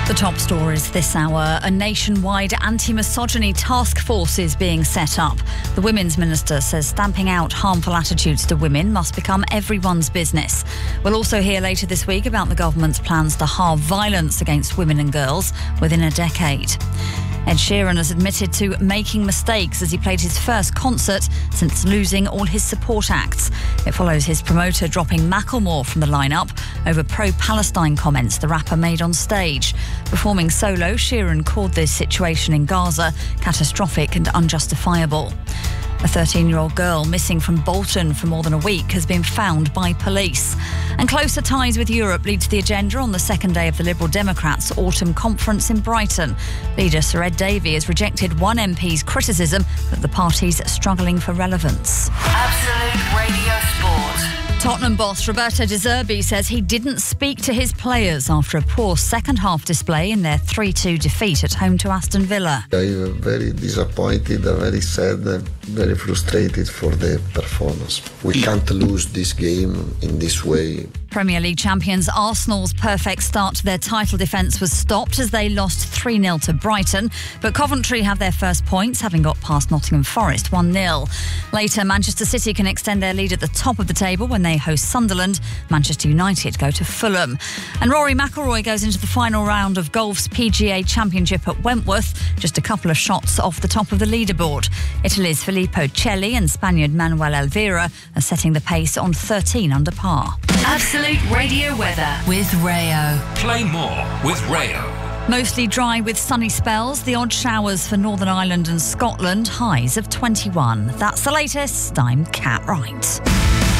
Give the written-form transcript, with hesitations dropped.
The top stories this hour. A nationwide anti-misogyny task force is being set up. The Women's Minister says stamping out harmful attitudes to women must become everyone's business. We'll also hear later this week about the government's plans to halve violence against women and girls within a decade. Ed Sheeran has admitted to making mistakes as he played his first concert since losing all his support acts. It follows his promoter dropping Macklemore from the lineup over pro-Palestine comments the rapper made on stage. Performing solo, Sheeran called this situation in Gaza catastrophic and unjustifiable. A 13-year-old girl missing from Bolton for more than a week has been found by police. And closer ties with Europe lead to the agenda on the second day of the Liberal Democrats' autumn conference in Brighton. Leader Sir Ed Davey has rejected one MP's criticism that the party's struggling for relevance. Absolute Radio Sport. Tottenham boss Roberto De Zerbi says he didn't speak to his players after a poor second-half display in their 3-2 defeat at home to Aston Villa. I'm very disappointed, very sad, very frustrated for the performance. We can't lose this game in this way. Premier League champions Arsenal's perfect start to their title defence was stopped as they lost 3-0 to Brighton. But Coventry have their first points, having got past Nottingham Forest 1-0. Later, Manchester City can extend their lead at the top of the table when they host Sunderland. Manchester United go to Fulham. And Rory McIlroy goes into the final round of golf's PGA Championship at Wentworth, just a couple of shots off the top of the leaderboard. Italy's Filippo Celli and Spaniard Manuel Elvira are setting the pace on 13 under par. Absolute Radio Weather with Rayo. Play more with Rayo. Mostly dry with sunny spells, the odd showers for Northern Ireland and Scotland, highs of 21. That's the latest. I'm Kat Wright.